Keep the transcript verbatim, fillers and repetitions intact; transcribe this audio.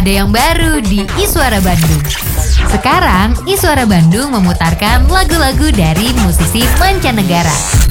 ada yang baru di Iswara Bandung. Sekarang Iswara Bandung memutarkan lagu-lagu dari musisi mancanegara.